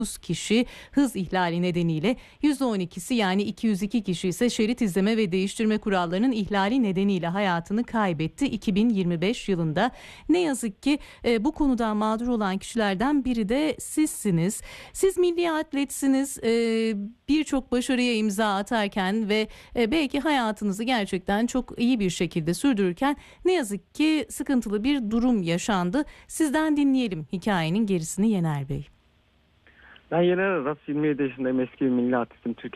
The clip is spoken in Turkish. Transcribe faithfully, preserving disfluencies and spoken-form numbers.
kişi hız ihlali nedeniyle, yüzde on ikisi yani iki yüz iki kişi ise şerit izleme ve değiştirme kurallarının ihlali nedeniyle hayatını kaybetti iki bin yirmi beş yılında. Ne yazık ki e, bu konudan mağdur olan kişilerden biri de sizsiniz. Siz milli atletsiniz, e, birçok başarıya imza atarken ve e, belki hayatınızı gerçekten çok iyi bir şekilde sürdürürken ne yazık ki sıkıntılı bir durum yaşandı. Sizden dinleyelim hikayenin gerisini Yener Bey. Ben Yener Aras, yirmi yedi yaşındayım, eski bir milli atletim. Türkiye